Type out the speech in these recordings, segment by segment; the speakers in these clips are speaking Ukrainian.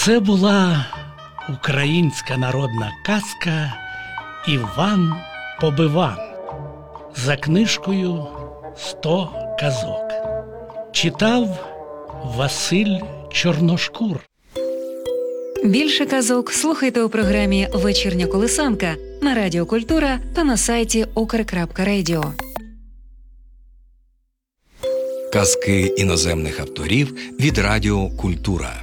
Це була українська народна казка «Іван Побиван» за книжкою «100 казок». Читав Василь Чорношкур. Більше казок слухайте у програмі «Вечірня колисанка» на Радіо Культура та на сайті ukr.radio. Казки іноземних авторів від Радіо Культура.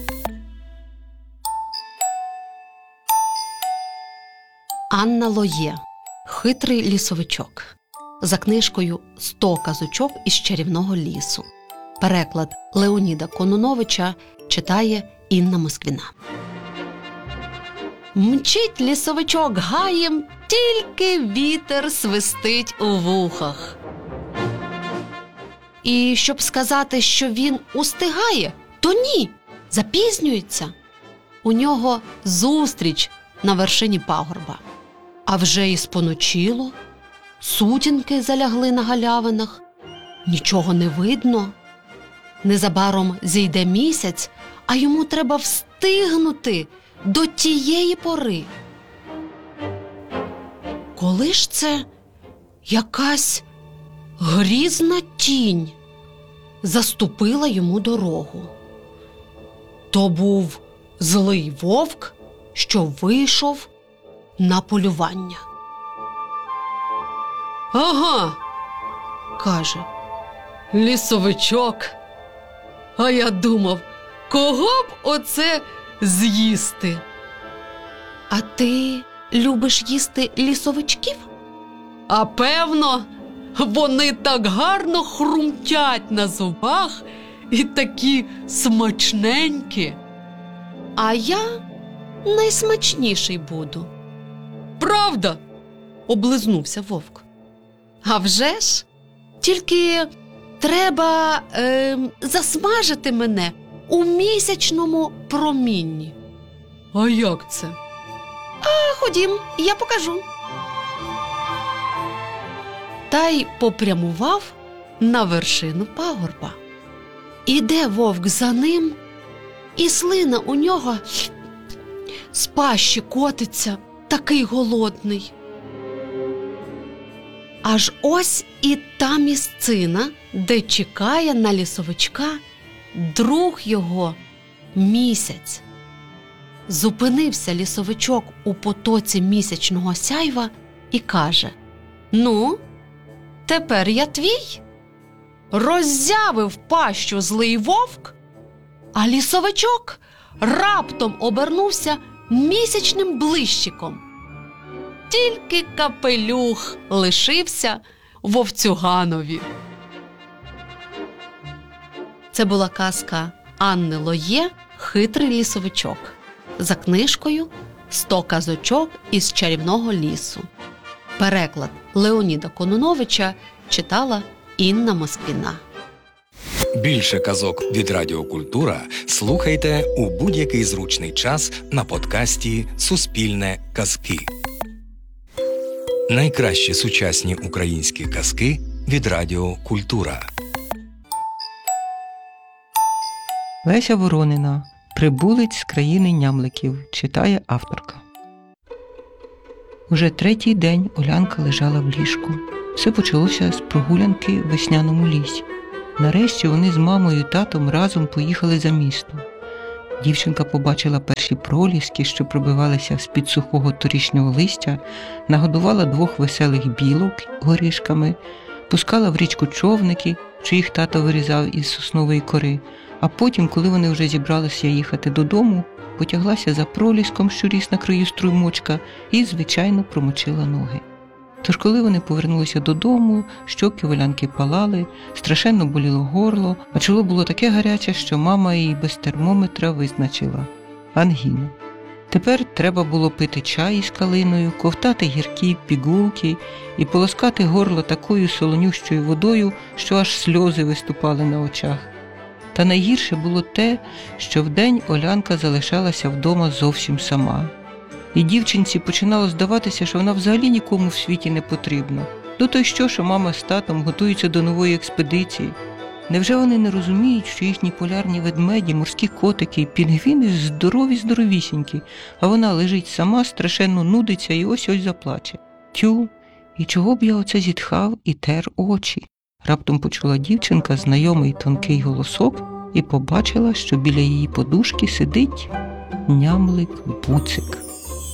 Анна Лоє. Хитрий лісовичок. За книжкою «100 казочок із чарівного лісу». Переклад Леоніда Конуновича читає Інна Москвіна. Мчить лісовичок гаєм, тільки вітер свистить у вухах. І щоб сказати, що він устигає, то ні, запізнюється. У нього зустріч на вершині пагорба. А вже і споночило, сутінки залягли на галявинах, нічого не видно. Незабаром зійде місяць, а йому треба встигнути до тієї пори. Коли ж це якась грізна тінь заступила йому дорогу? То був злий вовк, що вийшов на полювання. «Ага», – каже лісовичок, «а я думав, кого б оце з'їсти?» «А ти любиш їсти лісовичків?» «А певно, вони так гарно хрумтять на зубах і такі смачненькі». «А я найсмачніший буду». «Правда?» – облизнувся вовк. «А вже ж, тільки треба засмажити мене у місячному промінні». «А як це?» «А ходім, я покажу». Та й попрямував на вершину пагорба. Іде вовк за ним, і слина у нього з пащі котиться, такий голодний. Аж ось і та місцина, де чекає на лісовичка друг його – місяць. Зупинився лісовичок у потоці місячного сяйва і каже: «Ну, тепер я твій?» Роззявив пащу злий вовк, а лісовичок раптом обернувся місячним блищиком. Тільки капелюх лишився вовцюганові. Це була казка Анни Лоє «Хитрий лісовичок» за книжкою «100 казочок із чарівного лісу». Переклад Леоніда Конуновича читала Інна Москвіна. Більше казок від Радіо Культура слухайте у будь-який зручний час на подкасті «Суспільне казки». Найкращі сучасні українські казки від Радіо Культура. Леся Воронина. «Прибулець з країни нямликів» читає авторка. Уже третій день Олянка лежала в ліжку. Все почалося з прогулянки в весняному лісі. Нарешті вони з мамою і татом разом поїхали за місто. Дівчинка побачила перші проліски, що пробивалися з-під сухого торішнього листя, нагодувала 2 веселих білок горішками, пускала в річку човники, що їх тато вирізав із соснової кори, а потім, коли вони вже зібралися їхати додому, потяглася за проліском, що ріс на краю струмочка, і, звичайно, промочила ноги. Тож, коли вони повернулися додому, щоки в Олянки палали, страшенно боліло горло, а чоло було таке гаряче, що мама її без термометра визначила – ангіна. Тепер треба було пити чай із калиною, ковтати гіркі пігулки і полоскати горло такою солонющою водою, що аж сльози виступали на очах. Та найгірше було те, що вдень Олянка залишалася вдома зовсім сама. І дівчинці починало здаватися, що вона взагалі нікому в світі не потрібна. Ну то й що мама з татом готуються до нової експедиції. Невже вони не розуміють, що їхні полярні ведмеді, морські котики і пінгвіни здорові-здоровісінькі, а вона лежить сама, страшенно нудиться і ось-ось заплаче? Тю, і чого б я оце зітхав і тер очі? Раптом почула дівчинка знайомий тонкий голосок і побачила, що біля її подушки сидить нямлик-буцик.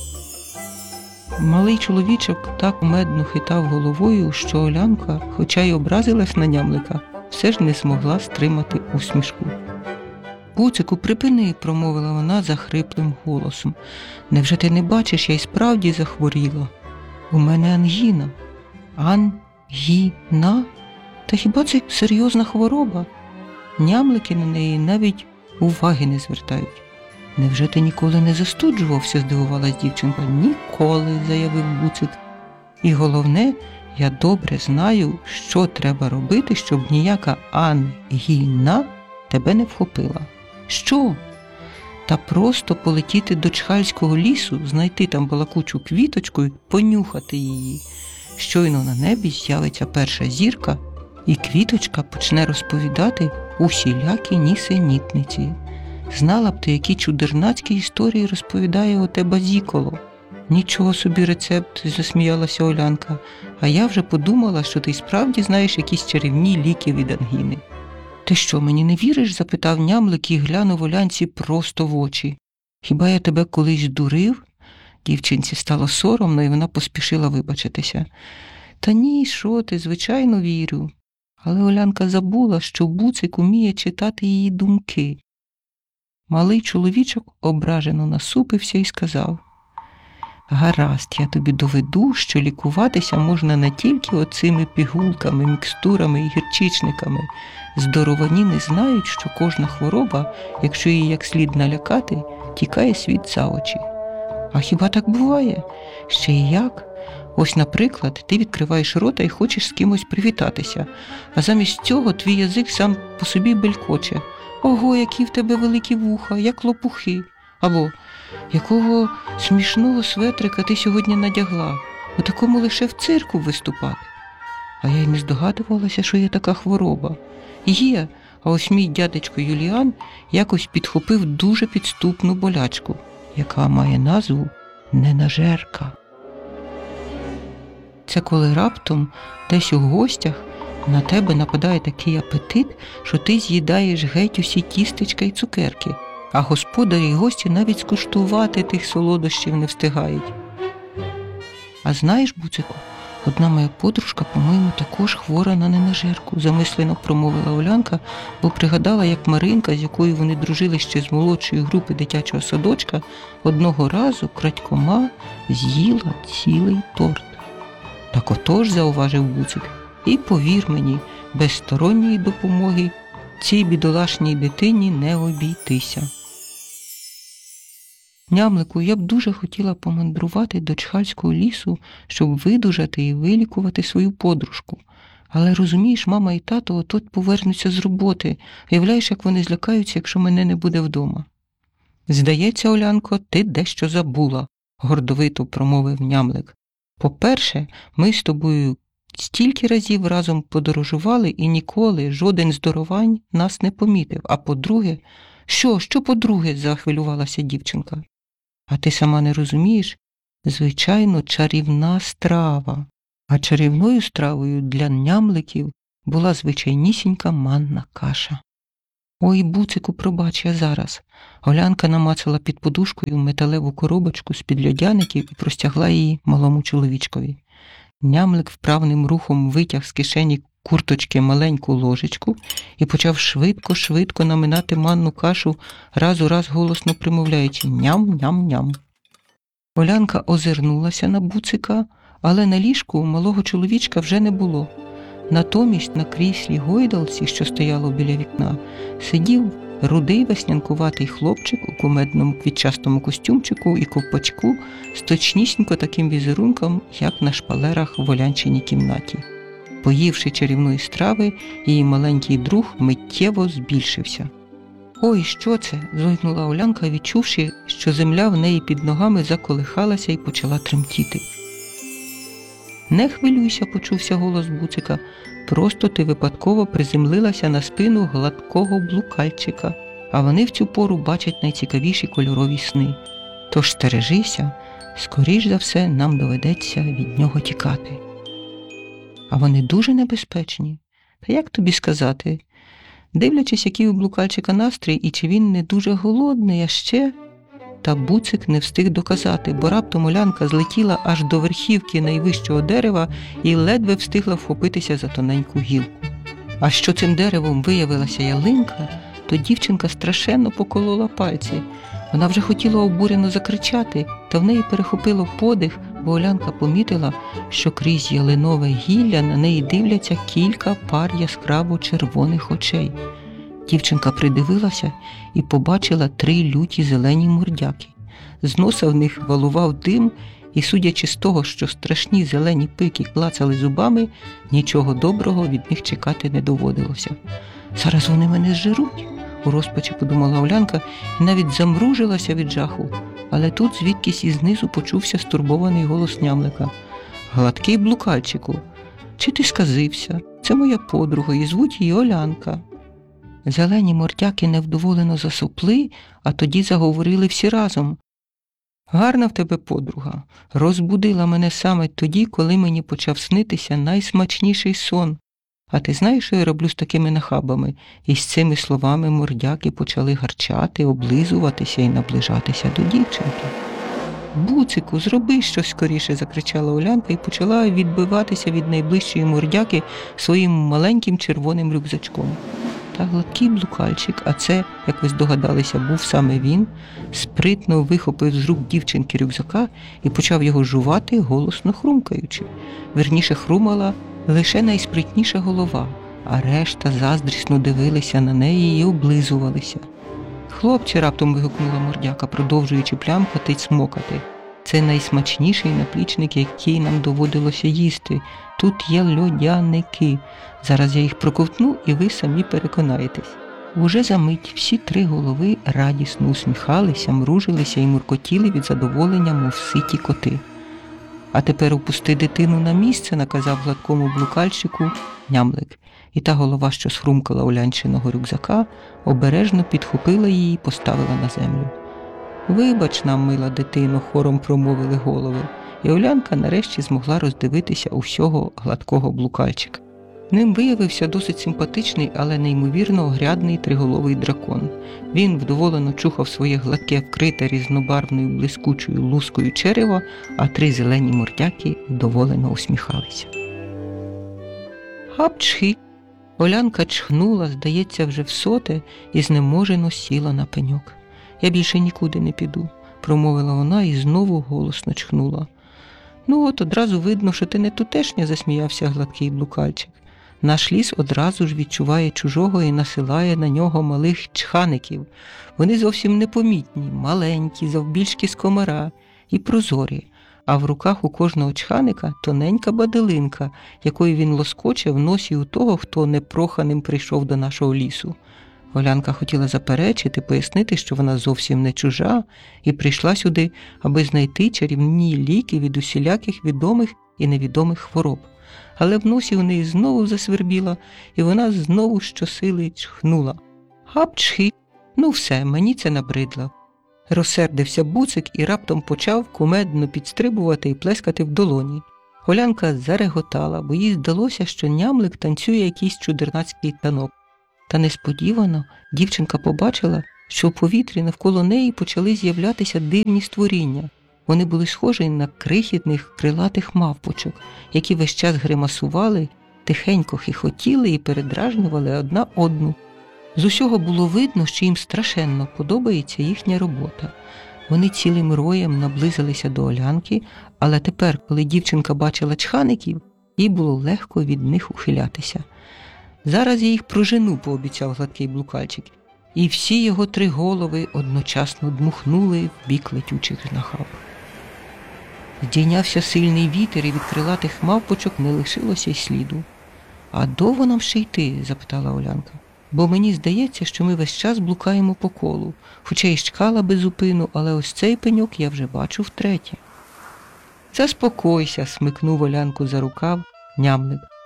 Малий чоловічок так медно хитав головою, що Олянка, хоча й образилась на нямлика, все ж не змогла стримати усмішку. «Буцику, припини», – промовила вона захриплим голосом. «Невже ти не бачиш, я й справді захворіла? У мене ангіна». «Ангіна? Та хіба це серйозна хвороба?» Нямлики на неї навіть уваги не звертають. «Невже ти ніколи не застуджувався?» – здивувалась дівчинка. «Ніколи», – заявив Буцик. «І головне, я добре знаю, що треба робити, щоб ніяка ангіна тебе не вхопила». «Що?» «Та просто полетіти до Чхальського лісу, знайти там балакучу квіточку і понюхати її. Щойно на небі з'явиться перша зірка, і квіточка почне розповідати усілякі нісенітниці. Знала б ти, які чудернацькі історії розповідає оте базіколо». «Нічого собі рецепт», – засміялася Олянка, «а я вже подумала, що ти справді знаєш якісь чарівні ліки від ангіни». «Ти що, мені не віриш?» – запитав нямлик і глянув Олянці просто в очі. «Хіба я тебе колись дурив?» Дівчинці стало соромно, і вона поспішила вибачитися. «Та ні, що ти, звичайно вірю». Але Олянка забула, що Буцик уміє читати її думки. Малий чоловічок ображено насупився і сказав: «Гаразд, я тобі доведу, що лікуватися можна не тільки оцими пігулками, мікстурами і гірчичниками. Здоровані не знають, що кожна хвороба, якщо її як слід налякати, тікає світ за очі». «А хіба так буває?» «Ще й як. Ось, наприклад, ти відкриваєш рота і хочеш з кимось привітатися, а замість цього твій язик сам по собі белькоче. Ого, які в тебе великі вуха, як лопухи. Або якого смішного светрика ти сьогодні надягла, у такому лише в цирку виступати. А я й не здогадувалася, що є така хвороба. Є, а ось мій дядечко Юліан якось підхопив дуже підступну болячку, яка має назву ненажерка. Це коли раптом десь у гостях на тебе нападає такий апетит, що ти з'їдаєш геть усі тістечка й цукерки, а господарі й гості навіть скуштувати тих солодощів не встигають. А знаєш, Буцику, одна моя подружка, по-моєму, також хвора на ненажерку, замислено промовила Олянка, бо пригадала, як Маринка, з якою вони дружили ще з молодшої групи дитячого садочка, одного разу крадькома з'їла цілий торт. «Так отож», – зауважив Буцик, «і повір мені, без сторонньої допомоги цій бідолашній дитині не обійтися». «Нямлику, я б дуже хотіла помандрувати до Чхальського лісу, щоб видужати і вилікувати свою подружку. Але, розумієш, мама і тато от повернуться з роботи. Уявляєш, як вони злякаються, якщо мене не буде вдома». «Здається, Олянко, ти дещо забула», – гордовито промовив нямлик. «По-перше, ми з тобою стільки разів разом подорожували і ніколи жоден здоровань нас не помітив. А по-друге...» Що по-друге?» – захвилювалася дівчинка. «А ти сама не розумієш? Звичайно, чарівна страва. А чарівною стравою для нямликів була звичайнісінька манна каша». «Ой, Буцику, пробач, я зараз». Олянка намацала під подушкою металеву коробочку з-під льодяників і простягла її малому чоловічкові. Нямлик вправним рухом витяг з кишені курточки маленьку ложечку і почав швидко-швидко наминати манну кашу, раз у раз голосно примовляючи «ням-ням-ням». Олянка озирнулася на Буцика, але на ліжку у малого чоловічка вже не було. Натомість на кріслі гойдалці, що стояло біля вікна, сидів рудий веснянкуватий хлопчик у кумедному квітчастому костюмчику і ковпачку з точнісінько таким візерунком, як на шпалерах в Олянчиній кімнаті. Поївши чарівної страви, її маленький друг миттєво збільшився. «Ой, що це?» – зойкнула Олянка, відчувши, що земля в неї під ногами заколихалася і почала тремтіти. «Не хвилюйся», – почувся голос Буцика. Просто ти випадково приземлилася на спину гладкого блукальчика, а вони в цю пору бачать найцікавіші кольорові сни. Тож стережися, скоріш за все нам доведеться від нього тікати. А вони дуже небезпечні. Та як тобі сказати? Дивлячись, який у блукальчика настрій і чи він не дуже голодний, а ще... Та Буцик не встиг доказати, бо раптом Улянка злетіла аж до верхівки найвищого дерева і ледве встигла вхопитися за тоненьку гілку. А що цим деревом виявилася ялинка, то дівчинка страшенно поколола пальці. Вона вже хотіла обурено закричати, та в неї перехопило подих, бо Улянка помітила, що крізь ялинове гілля на неї дивляться кілька пар яскраво червоних очей. Дівчинка придивилася і побачила 3 люті зелені мордяки. З носа в них валував дим, і, судячи з того, що страшні зелені пики клацали зубами, нічого доброго від них чекати не доводилося. «Зараз вони мене зжируть», – у розпачі подумала Улянка і навіть замружилася від жаху. Але тут звідкись із знизу почувся стурбований голос Нямлика. «Гладкий блукальчику, чи ти сказився? Це моя подруга, і звуть її Олянка». Зелені мордяки невдоволено засопли, а тоді заговорили всі разом. «Гарна в тебе подруга. Розбудила мене саме тоді, коли мені почав снитися найсмачніший сон. А ти знаєш, що я роблю з такими нахабами?» І з цими словами мордяки почали гарчати, облизуватися і наближатися до дівчинки. «Буцику, зроби щось скоріше!» – закричала Улянка і почала відбиватися від найближчої мордяки своїм маленьким червоним рюкзачком. Та гладкий блукальчик, а це, як ви здогадалися, був саме він, спритно вихопив з рук дівчинки рюкзака і почав його жувати, голосно хрумкаючи. Вірніше, хрумала лише найспритніша голова, а решта заздрісно дивилися на неї і облизувалися. «Хлопче!» – раптом вигукнула мордяка, продовжуючи плямкати й цмокати. «Це найсмачніший наплічник, який нам доводилося їсти. Тут є льодяники. Зараз я їх проковтну, і ви самі переконаєтесь». Уже за мить всі 3 голови радісно усміхалися, мружилися і муркотіли від задоволення, мов ситі коти. «А тепер опусти дитину на місце», – наказав гладкому блукальщику Нямлик. І та голова, що схрумкала Улянчиного рюкзака, обережно підхопила її і поставила на землю. «Вибач нам, мила дитино», – хором промовили голови. І Улянка нарешті змогла роздивитися усього гладкого блукальчика. Ним виявився досить симпатичний, але неймовірно огрядний триголовий дракон. Він вдоволено чухав своє гладке, вкрите різнобарвною блискучою лускою черево, а 3 зелені мордяки вдоволено усміхалися. «Хап-чхи!» Олянка чхнула, здається, вже всоте, і знеможено сіла на пеньок. «Я більше нікуди не піду», – промовила вона і знову голосно чхнула. «Ну от одразу видно, що ти не тутешня», – засміявся гладкий блукальчик. «Наш ліс одразу ж відчуває чужого і насилає на нього малих чхаників. Вони зовсім непомітні, маленькі, завбільшки з комара і прозорі. А в руках у кожного чханика тоненька баделинка, якою він лоскоче в носі у того, хто непроханим прийшов до нашого лісу». Олянка хотіла заперечити, пояснити, що вона зовсім не чужа і прийшла сюди, аби знайти чарівні ліки від усіляких відомих і невідомих хвороб. Але в носі у неї знову засвербіло, і вона знову щосили чхнула. «Хап-чхи! Ну все, мені це набридло». Розсердився Буцик і раптом почав кумедно підстрибувати і плескати в долоні. Олянка зареготала, бо їй здалося, що Нямлик танцює якийсь чудернацький танок. Та несподівано дівчинка побачила, що в повітрі навколо неї почали з'являтися дивні створіння. Вони були схожі на крихітних крилатих мавпочок, які весь час гримасували, тихенько хихотіли і передражнювали одна одну. З усього було видно, що їм страшенно подобається їхня робота. Вони цілим роєм наблизилися до Олянки, але тепер, коли дівчинка бачила чхаників, їй було легко від них ухилятися. «Зараз я їх прожену», – пообіцяв гладкий блукальчик, і всі його 3 голови одночасно дмухнули в бік летючих нахаб. Здійнявся сильний вітер, і від крилатих мавпочок не лишилося й сліду. «А довго нам ще йти?» – запитала Олянка. «Бо мені здається, що ми весь час блукаємо по колу, хоча й чкала безупину, але ось цей пеньок я вже бачу втретє». «Заспокойся», – смикнув Олянку за рукав Нямлик.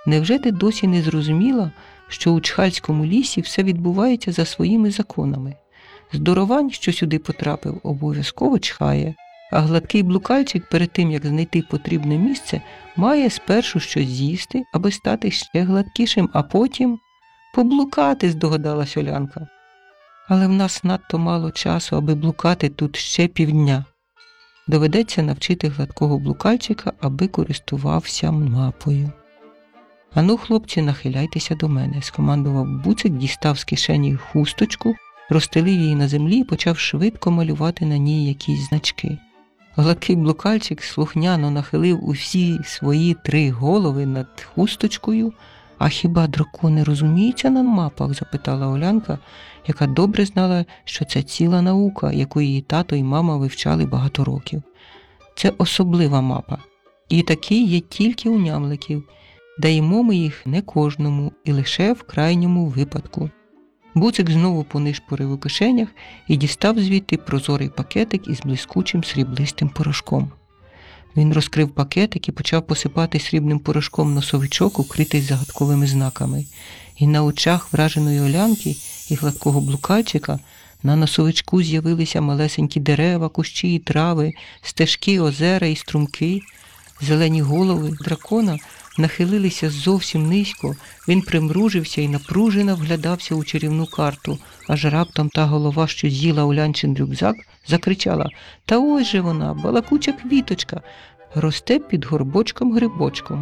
невже ти досі не зрозуміла, що у Чхальському лісі все відбувається за своїми законами? Здоровань, що сюди потрапив, обов'язково чхає, а гладкий блукальчик перед тим, як знайти потрібне місце, має спершу щось з'їсти, аби стати ще гладкішим, а потім поблукати, здогадалась Олянка. Але в нас надто мало часу, аби блукати тут ще півдня. Доведеться навчити гладкого блукальчика, аби користувався мапою. «Ану, хлопці, нахиляйтеся до мене», – скомандував Буцик, дістав з кишені хусточку, розстелив її на землі і почав швидко малювати на ній якісь значки. Гладкий блукальчик слухняно нахилив усі свої 3 голови над хусточкою. «А хіба дракони розуміються на мапах?» – запитала Олянка, яка добре знала, що це ціла наука, яку її тато і мама вивчали багато років. Це особлива мапа. І такі є тільки у нямликів. Даємо ми їх не кожному і лише в крайньому випадку. Буцик знову понишпорив у кишенях і дістав звідти прозорий пакетик із блискучим сріблистим порошком. Він розкрив пакетик і почав посипати срібним порошком носовичок, укритий загадковими знаками. І на очах враженої Олянки і гладкого блукальчика на носовичку з'явилися малесенькі дерева, кущі і трави, стежки, озера і струмки. Зелені голови дракона нахилилися зовсім низько, він примружився і напружено вглядався у чарівну карту, аж раптом та голова, що з'їла Олянчин рюкзак, закричала: «Та ось же вона, балакуча квіточка, росте під горбочком-грибочком».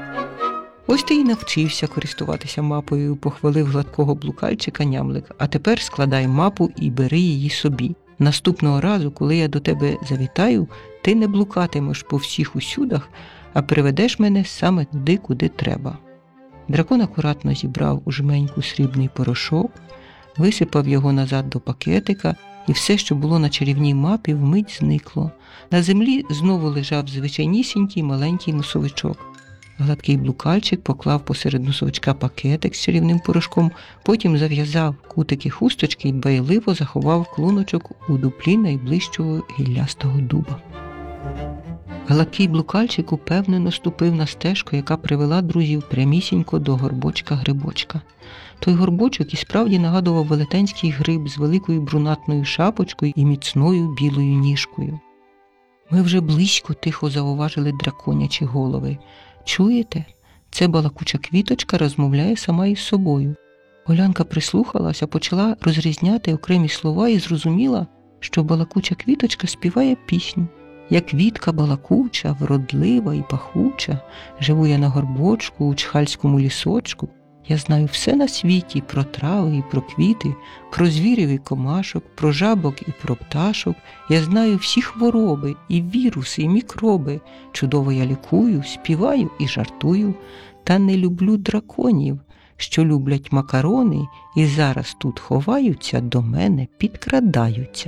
«Ось ти і навчився користуватися мапою», – похвалив гладкого блукальчика нямлик. «А тепер складай мапу і бери її собі. Наступного разу, коли я до тебе завітаю, ти не блукатимеш по всіх усюдах, а приведеш мене саме туди, куди треба». Дракон акуратно зібрав у жменьку срібний порошок, висипав його назад до пакетика, і все, що було на чарівній мапі, вмить зникло. На землі знову лежав звичайнісінький маленький носовичок. Гладкий блукальчик поклав посеред носовичка пакетик з чарівним порошком, потім зав'язав кутики хусточки і дбайливо заховав клуночок у дуплі найближчого гіллястого дуба. Гладкий блукальчик упевнено ступив на стежку, яка привела друзів прямісінько до горбочка-грибочка. Той горбочок і справді нагадував велетенський гриб з великою брунатною шапочкою і міцною білою ніжкою. «Ми вже близько», – тихо зауважили драконячі голови. «Чуєте? Це балакуча квіточка розмовляє сама із собою». Олянка прислухалася, почала розрізняти окремі слова і зрозуміла, що балакуча квіточка співає пісню. «Я квітка балакуча, вродлива і пахуча, живу я на горбочку у чхальському лісочку. Я знаю все на світі, про трави і про квіти, про звірів і комашок, про жабок і про пташок. Я знаю всі хвороби, і віруси, і мікроби. Чудово я лікую, співаю і жартую. Та не люблю драконів, що люблять макарони, і зараз тут ховаються, до мене підкрадаються».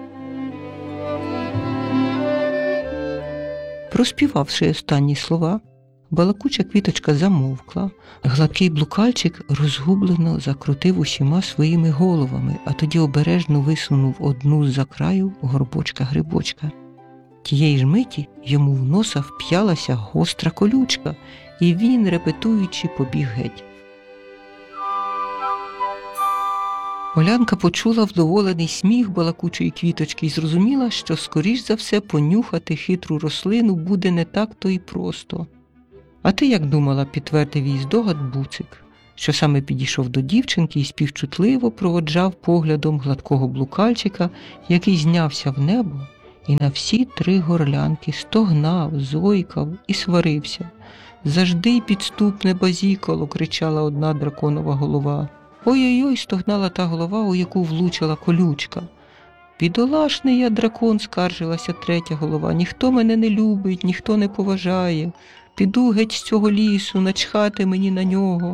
Проспівавши останні слова, балакуча квіточка замовкла, гладкий блукальчик розгублено закрутив усіма своїми головами, а тоді обережно висунув одну з-за краю горбочка-грибочка. Тієї ж миті йому в носа вп'ялася гостра колючка, і він, репетуючи, побіг геть. Олянка почула вдоволений сміх балакучої квіточки і зрозуміла, що, скоріш за все, понюхати хитру рослину буде не так-то і просто. «А ти як думала?» – підтвердив її здогад Буцик, що саме підійшов до дівчинки і співчутливо проводжав поглядом гладкого блукальчика, який знявся в небо і на всі 3 горлянки стогнав, зойкав і сварився. «Завжди підступне базікало!» – кричала одна драконова голова. «Ой-ой-ой!» – стогнала та голова, у яку влучила колючка. «Бідолашний я дракон!» – скаржилася третя голова. «Ніхто мене не любить, ніхто не поважає. Піду геть з цього лісу, начхати мені на нього».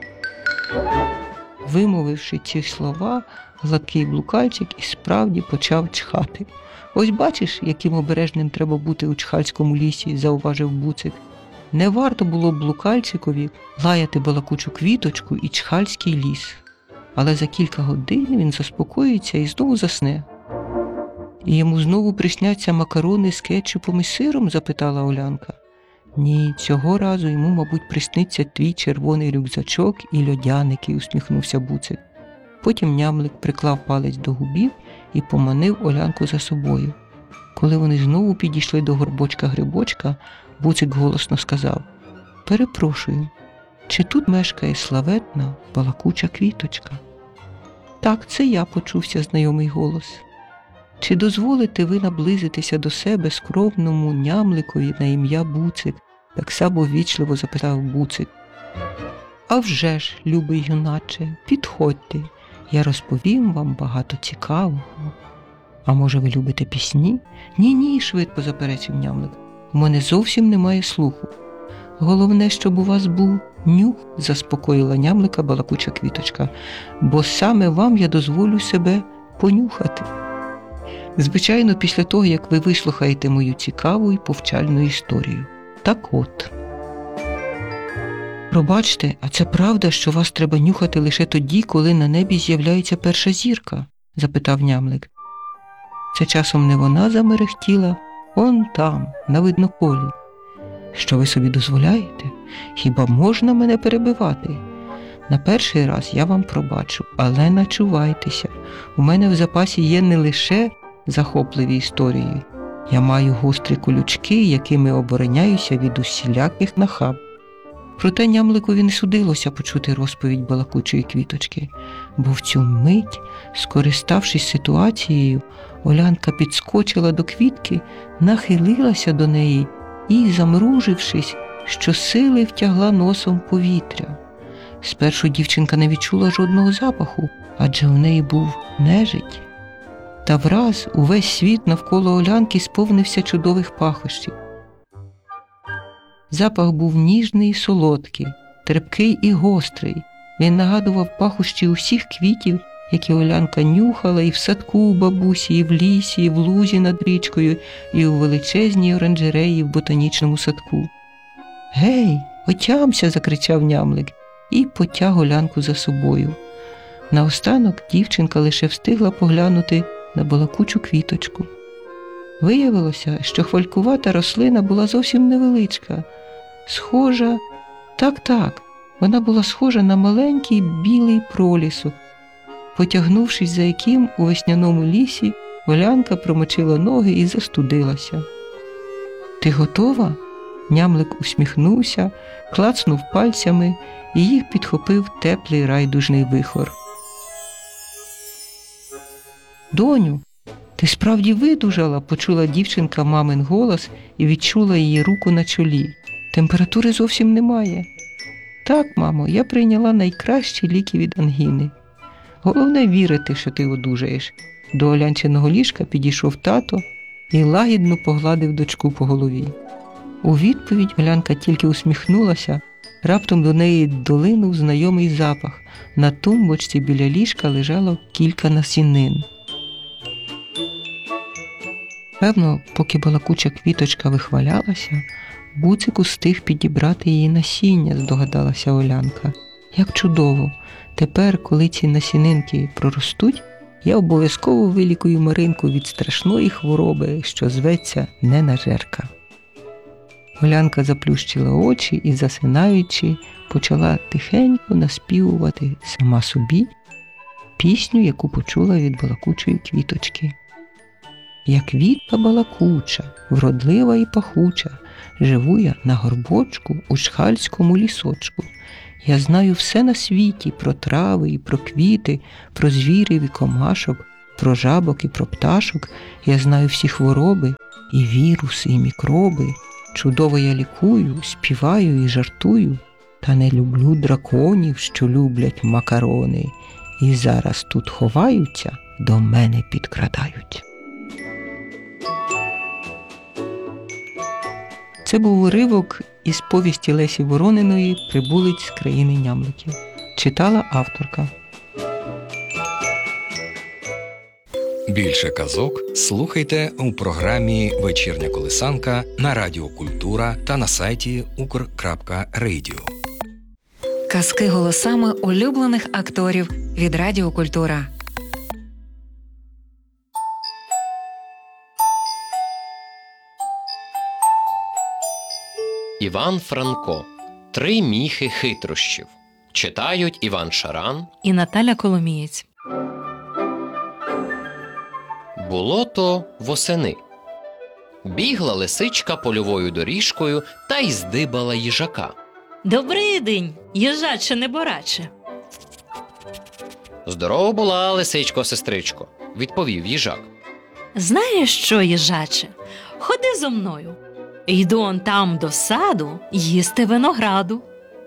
Вимовивши ці слова, гладкий блукальчик і справді почав чхати. «Ось бачиш, яким обережним треба бути у чхальському лісі», – зауважив Буцик. Не варто було б блукальчикові лаяти балакучу квіточку і чхальський ліс. Але за кілька годин він заспокоїться і знову засне. «І йому знову присняться макарони з кетчупом і сиром?» – запитала Олянка. Ні, цього разу йому, мабуть, присниться твій червоний рюкзачок і льодяники, усміхнувся Буцик. Потім Нямлик приклав палець до губів і поманив Олянку за собою. Коли вони знову підійшли до горбочка-грибочка, Буцик голосно сказав: «Перепрошую, чи тут мешкає славетна балакуча квіточка?» «Так, це я», – почувся знайомий голос. «Чи дозволите ви наблизитися до себе скромному Нямликові на ім'я Буцик?» – так само ввічливо запитав Буцик. «А вже ж, любий юначе, підходьте, я розповім вам багато цікавого». «А може, ви любите пісні?» «Ні-ні», – швидко заперечив Нямлик. «У мене зовсім немає слуху». «Головне, щоб у вас був нюх», – заспокоїла Нямлика балакуча квіточка, «бо саме вам я дозволю себе понюхати. Звичайно, після того, як ви вислухаєте мою цікаву і повчальну історію. Так от. Пробачте, а це правда, що вас треба нюхати лише тоді, коли на небі з'являється перша зірка?» – запитав Нямлик. Це часом не вона замерехтіла, он там, на видноколі. «Що ви собі дозволяєте? Хіба можна мене перебивати? На перший раз я вам пробачу, але начувайтеся. У мене в запасі є не лише захопливі історії. Я маю гострі колючки, якими обороняюся від усіляких нахаб». Проте Нямликові не судилося почути розповідь балакучої квіточки, бо в цю мить, скориставшись ситуацією, Олянка підскочила до квітки, нахилилася до неї і, замружившись, щосили втягла носом повітря. Спершу дівчинка не відчула жодного запаху, адже у неї був нежить. Та враз увесь світ навколо Олянки сповнився чудових пахощів. Запах був ніжний і солодкий, терпкий і гострий. Він нагадував пахощі усіх квітів, які Олянка нюхала і в садку у бабусі, і в лісі, і в лузі над річкою, і у величезній оранжереї в ботанічному садку. «Гей, отямся!» – закричав Нямлик і потяг Олянку за собою. Наостанок дівчинка лише встигла поглянути на балакучу квіточку. Виявилося, що хвалькувата рослина була зовсім невеличка. Схожа, так, вона була схожа на маленький білий пролісок, потягнувшись за яким у весняному лісі, Олянка промочила ноги і застудилася. «Ти готова?» Нямлик усміхнувся, клацнув пальцями, і їх підхопив теплий райдужний вихор. «Доню, ти справді видужала?» – почула дівчинка мамин голос і відчула її руку на чолі. «Температури зовсім немає». «Так, мамо, я прийняла найкращі ліки від ангіни. Головне вірити, що ти одужаєш». До Олянчиного ліжка підійшов тато і лагідно погладив дочку по голові. У відповідь Олянка тільки усміхнулася, раптом до неї долинув знайомий запах. На тумбочці біля ліжка лежало кілька насінин. Певно, поки балакуча квіточка вихвалялася, Буцик устиг підібрати її насіння, здогадалася Олянка. Як чудово! Тепер, коли ці насінинки проростуть, я обов'язково вилікую Маринку від страшної хвороби, що зветься ненажерка. Олянка заплющила очі і, засинаючи, почала тихенько наспівувати сама собі пісню, яку почула від балакучої квіточки. «Я квітка балакуча, вродлива і пахуча, живу я на горбочку у шхальському лісочку. Я знаю все на світі про трави і про квіти, про звірів і комашок, про жабок і про пташок. Я знаю всі хвороби, і віруси, і мікроби. Чудово я лікую, співаю і жартую, та не люблю драконів, що люблять макарони, і зараз тут ховаються, до мене підкрадають». Це був уривок із повісті Лесі Ворониної «Прибулець з країни нямликів». Читала авторка. Більше казок слухайте у програмі «Вечірня колисанка» на Радіо Культура та на сайті ukr.radio. Казки голосами улюблених акторів від Радіо Культура. Іван Франко. 3 міхи хитрощів. Читають Іван Шаран і Наталя Коломієць. Було то восени. Бігла лисичка польовою доріжкою та й здибала їжака. Добрий день, їжаче небораче. Здорова була, лисичко-сестричко, відповів їжак. Знаєш що, їжаче? Ходи зо мною. Йду он там до саду їсти винограду.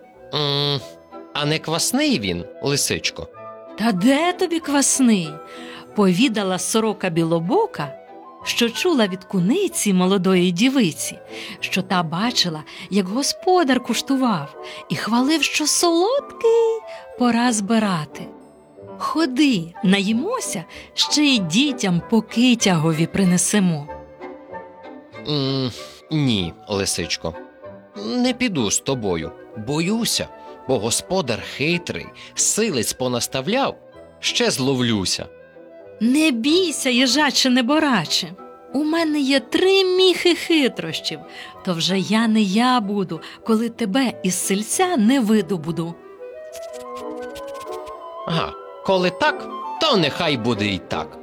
А не квасний він, лисичко? Та де тобі квасний? Повідала сорока білобока, що чула від куниці молодої дівиці, що та бачила, як господар куштував, і хвалив, що солодкий, пора збирати. Ходи, наїмося, ще й дітям по китягові принесемо. Ні, лисичко, не піду з тобою. Боюся, бо господар хитрий, силиць понаставляв, ще зловлюся. Не бійся, їжаче небораче. У мене є 3 міхи хитрощів, то вже я не я буду, коли тебе із сельця не видобуду. Ага, коли так, то нехай буде і так.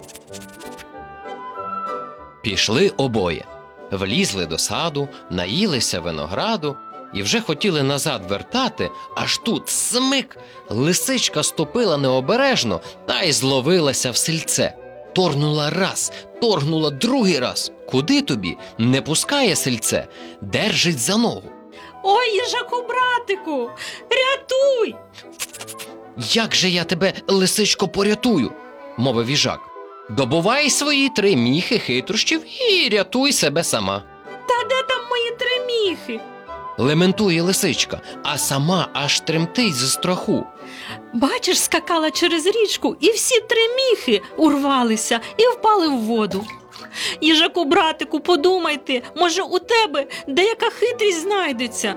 Пішли обоє, влізли до саду, наїлися винограду і вже хотіли назад вертати, аж тут смик, лисичка ступила необережно та й зловилася в сельце. Торгнула раз, торгнула другий раз. Куди тобі? Не пускає сельце, держить за ногу. Ой, їжаку, братику, рятуй! Як же я тебе, лисичко, порятую? Мовив їжак. Добувай свої 3 міхи хитрощів і рятуй себе сама. Та де там мої 3 міхи? Лементує лисичка, а сама аж тремтить зі страху. Бачиш, скакала через річку, і всі 3 міхи урвалися і впали в воду. Їжаку, братику, подумайте, може у тебе деяка хитрість знайдеться.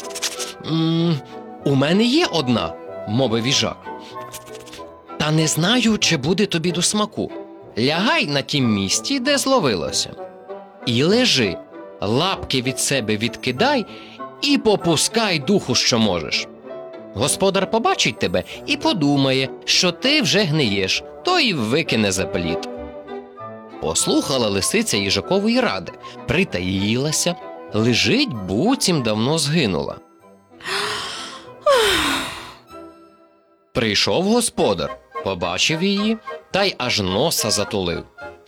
У мене є одна, мовив їжак. Та не знаю, чи буде тобі до смаку. Лягай на тім місці, де зловилося. І лежи, лапки від себе відкидай і попускай духу, що можеш. Господар побачить тебе і подумає, що ти вже гниєш, то й викине за пліт. Послухала лисиця їжакової ради, притаїлася, лежить, буцім давно згинула. Прийшов господар, побачив її, та й аж носа затулив.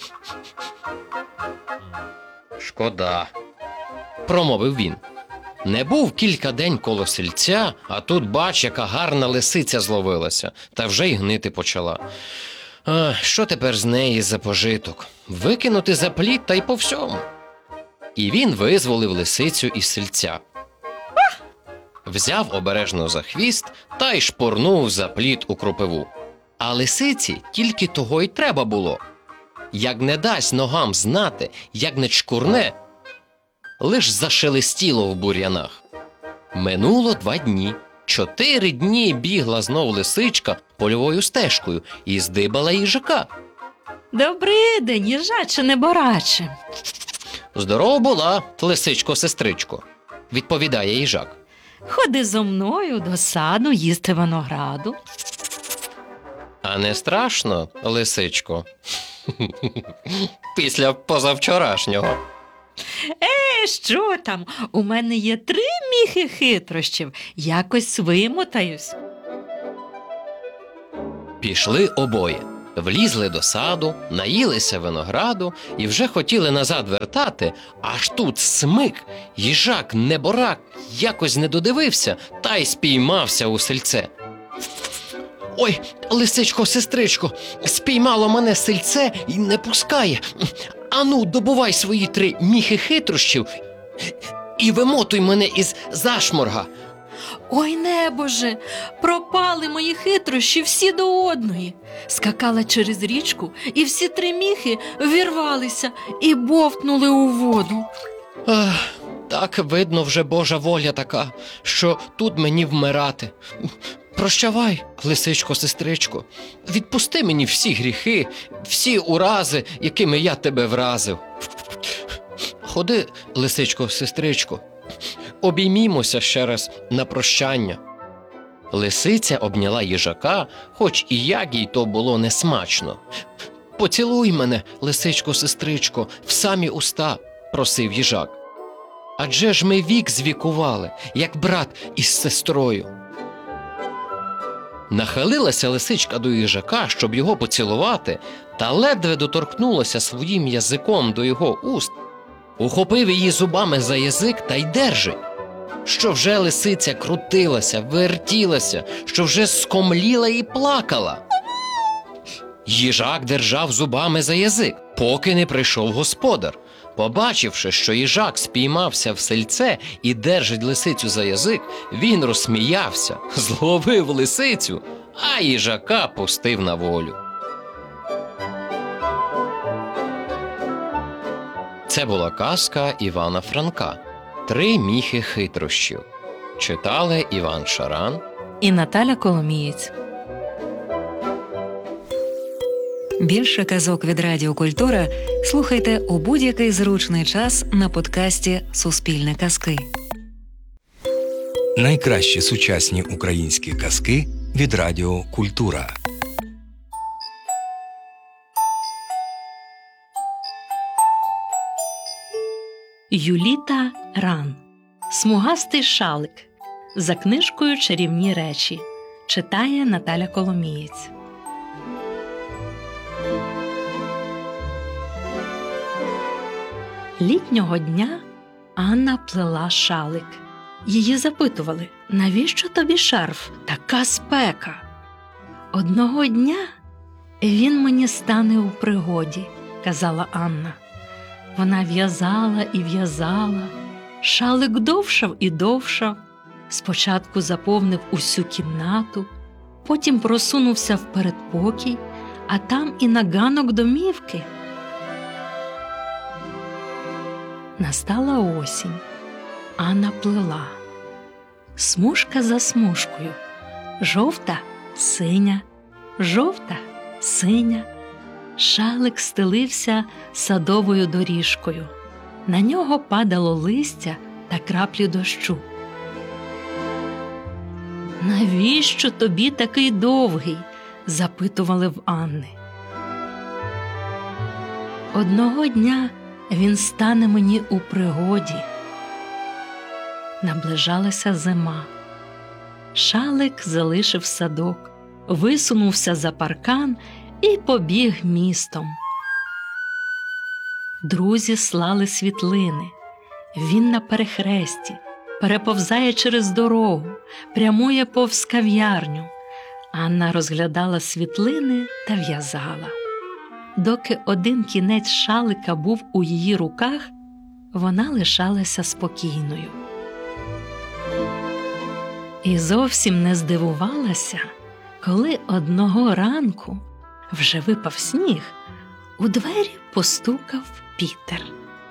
Шкода, промовив він. Не був кілька день коло сельця, а тут бач, яка гарна лисиця зловилася, та вже й гнити почала. Що тепер з неї за пожиток? Викинути за пліт та й по всьому. І він визволив лисицю із сельця. Взяв обережно за хвіст та й шпурнув за пліт у кропиву. А лисиці тільки того й треба було. Як не дасть ногам знати, як не чкурне, лиш зашелестіло в бур'янах. Минуло 2 дні. 4 дні бігла знов лисичка польовою стежкою і здибала їжака. Добрий день, їжаче небораче. Здорова була, лисичко-сестричко, відповідає їжак. Ходи зо мною до саду їсти винограду. А не страшно, лисичко? Після позавчорашнього. Що там? У мене є 3 міхи хитрощів. Якось вимотаюсь. Пішли обоє, влізли до саду, наїлися винограду і вже хотіли назад вертати, аж тут смик, їжак неборак якось не додивився та й спіймався у сельце. Ой, лисичко-сестричко, спіймало мене сельце і не пускає. Ану, добувай свої 3 міхи хитрощів і вимотуй мене із зашморга. Ой, небоже, пропали мої хитрощі всі до одної. Скакала через річку, і всі 3 міхи ввірвалися і бовтнули у воду. Так, видно, вже Божа воля така, що тут мені вмирати. Прощавай, лисичко-сестричко, відпусти мені всі гріхи, всі урази, якими я тебе вразив. Ходи, лисичко-сестричко, обіймімося ще раз на прощання». Лисиця обняла їжака, хоч і як їй то було несмачно. «Поцілуй мене, лисичко-сестричко, в самі уста», – просив їжак. «Адже ж ми вік звікували, як брат із сестрою». Нахилилася лисичка до їжака, щоб його поцілувати, та ледве доторкнулася своїм язиком до його уст. Ухопив її зубами за язик та й держить, що вже лисиця крутилася, вертілася, що вже скомліла і плакала. Їжак держав зубами за язик, поки не прийшов господар. Побачивши, що їжак спіймався в сельце і держить лисицю за язик, він розсміявся, зловив лисицю, а їжака пустив на волю. Це була казка Івана Франка «Три міхи хитрощів». Читали Іван Шаран І Наталя Коломієць. Більше казок від Радіо Культура слухайте у будь-який зручний час на подкасті «Суспільне казки». Найкращі сучасні українські казки від Радіо Культура. Юліта Ран. Смугастий шалик. За книжкою «Чарівні речі». Читає Наталя Коломієць. Літнього дня Анна плела шалик. Її запитували: «Навіщо тобі шарф? Така спека». «Одного дня він мені стане у пригоді», – казала Анна. Вона в'язала і в'язала. Шалик довшав і довшав. Спочатку заповнив усю кімнату, потім просунувся в передпокій, а там і на ганок домівки. Настала осінь. Анна плела. Смужка за смужкою. Жовта, синя, жовта, синя. Шалик стелився садовою доріжкою. На нього падало листя та краплі дощу. «Навіщо тобі такий довгий?» – запитували в Анни. «Одного дня він стане мені у пригоді». Наближалася зима. Шалик залишив садок, висунувся за паркан і побіг містом. Друзі слали світлини. Він на перехресті, переповзає через дорогу, прямує повз кав'ярню. Анна розглядала світлини та в'язала. Доки один кінець шалика був у її руках, вона лишалася спокійною. І зовсім не здивувалася, коли одного ранку, вже випав сніг, у двері постукав Пітер.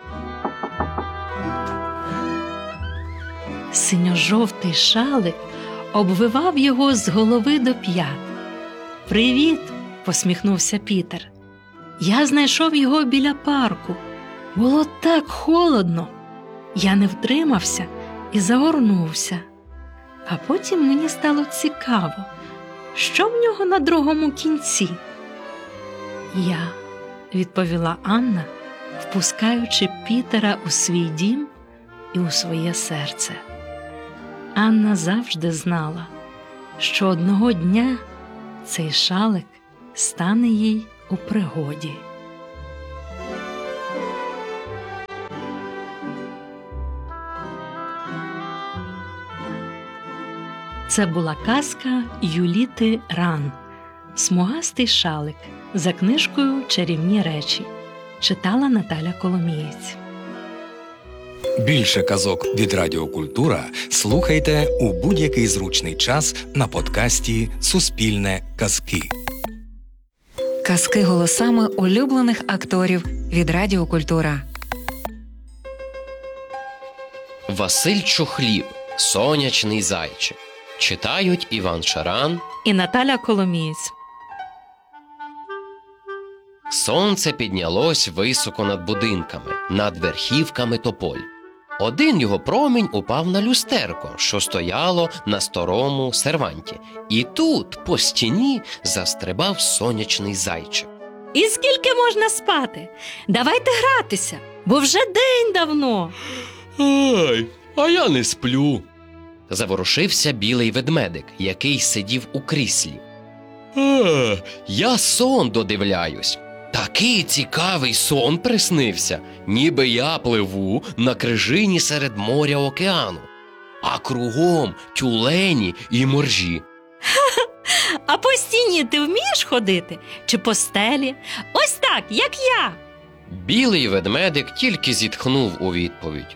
Синьо-жовтий шалик обвивав його з голови до п'ят. «Привіт!» – посміхнувся Пітер. «Я знайшов його біля парку. Було так холодно. Я не втримався і загорнувся. А потім мені стало цікаво, що в нього на другому кінці?» «Я», – відповіла Анна, впускаючи Пітера у свій дім і у своє серце. Анна завжди знала, що одного дня цей шалик стане їй у пригоді. Це була казка Юліти Ран «Смугастий шалик» за книжкою «Чарівні речі». Читала Наталя Коломієць. Більше казок від Радіо Культура слухайте у будь-який зручний час на подкасті «Суспільне казки». Казки голосами улюблених акторів від Радіо Культура. Василь Чухлів «Сонячний зайчик». Читають Іван Шаран І Наталя Коломієць. Сонце піднялось високо над будинками, над верхівками тополь. Один його промінь упав на люстерко, що стояло на старому серванті. І тут по стіні застрибав сонячний зайчик. І скільки можна спати? Давайте гратися, бо вже день давно. Ай, а я не сплю. Заворушився білий ведмедик, який сидів у кріслі. Я сон додивляюсь. Такий цікавий сон приснився, ніби я пливу на крижині серед моря океану, а кругом тюлені і моржі. А по стіні ти вмієш ходити? Чи по стелі? Ось так, як я. Білий ведмедик тільки зітхнув у відповідь.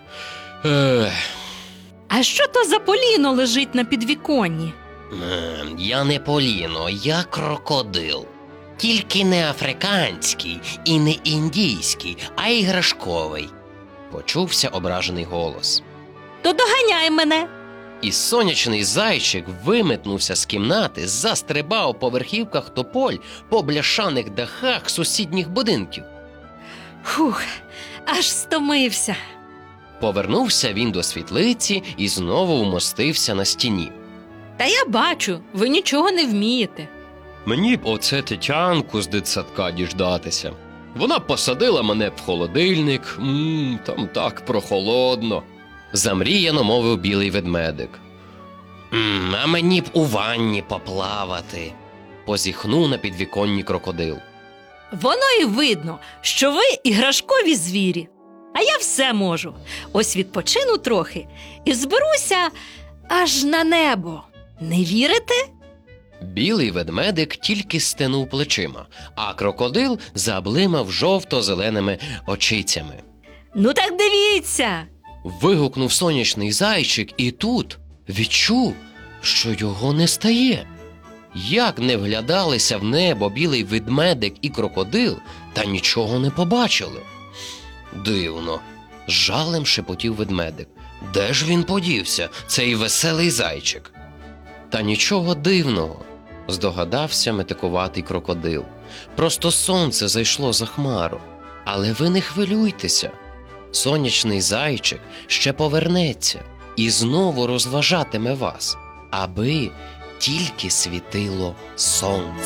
А що то за поліно лежить на підвіконні? Я не поліно, я крокодил. Тільки не африканський і не індійський, а іграшковий. Почувся ображений голос. То доганяй мене. І сонячний зайчик виметнувся з кімнати, застрибав по верхівках тополь, по бляшаних дахах сусідніх будинків. Фух, аж стомився. Повернувся він до світлиці і знову вмостився на стіні. Та я бачу, ви нічого не вмієте. Мені б оце Тетянку з дитсадка діждатися. Вона посадила мене в холодильник, там так прохолодно. Замріяно мовив білий ведмедик. А мені б у ванні поплавати, позіхнув на підвіконні крокодил. Воно і видно, що ви іграшкові звірі. А я все можу. Ось відпочину трохи і зберуся аж на небо. Не вірите? Білий ведмедик тільки стенув плечима, а крокодил заблимав жовто-зеленими очицями. Ну так дивіться. Вигукнув сонячний зайчик і тут відчув, що його не стає. Як не вглядалися в небо білий ведмедик і крокодил, та нічого не побачили. Дивно, з жалем шепотів ведмедик. Де ж він подівся, цей веселий зайчик? Та нічого дивного, здогадався метикуватий крокодил. Просто сонце зайшло за хмару. Але ви не хвилюйтеся. Сонячний зайчик ще повернеться і знову розважатиме вас, аби тільки світило сонце.